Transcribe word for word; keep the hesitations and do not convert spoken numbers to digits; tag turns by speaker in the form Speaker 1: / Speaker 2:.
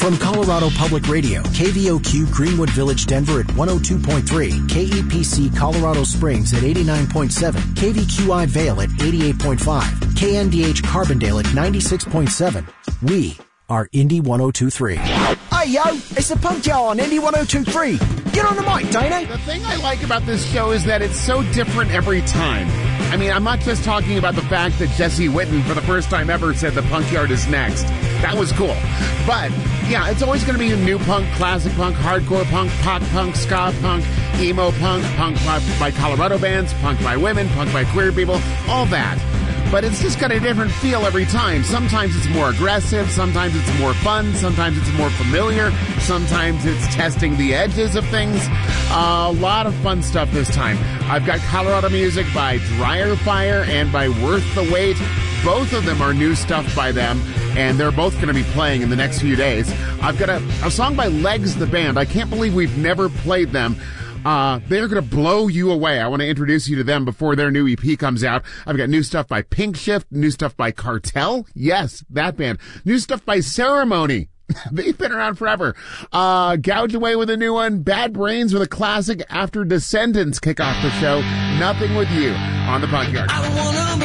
Speaker 1: From Colorado Public Radio, K V O Q Greenwood Village, Denver at one oh two point three, K E P C Colorado Springs at eighty-nine point seven, K V Q I Vail at eighty-eight point five, K N D H Carbondale at ninety-six point seven. We are Indy one oh two point three.
Speaker 2: Hey yo, it's the Punk Jar on Indy one oh two point three. Get on the mic, Dana.
Speaker 3: The thing I like about this show is that it's so different every time. I mean, I'm not just talking about the fact that Jesse Witten, for the first time ever, said the punk yard is next. That was cool. But, yeah, it's always going to be new punk, classic punk, hardcore punk, pop punk, ska punk, emo punk, punk by, by Colorado bands, punk by women, punk by queer people, all that. But it's just got a different feel every time. Sometimes it's more aggressive, sometimes it's more fun, sometimes it's more familiar, sometimes it's testing the edges of things. Uh, a lot of fun stuff this time. I've got Colorado music by Dryer Fire and by Worth the Wait. Both of them are new stuff by them, and they're both going to be playing in the next few days. I've got a, a song by Legs the Band. I can't believe we've never played them. Uh, they're going to blow you away. I want to introduce you to them before their new E P comes out. I've got new stuff by Pink Shift, new stuff by Cartel. Yes, that band. New stuff by Ceremony. They've been around forever. Uh, Gouge Away with a new one. Bad Brains with a classic after Descendants kick off the show. Nothing With You on the Punk Yard. I wanna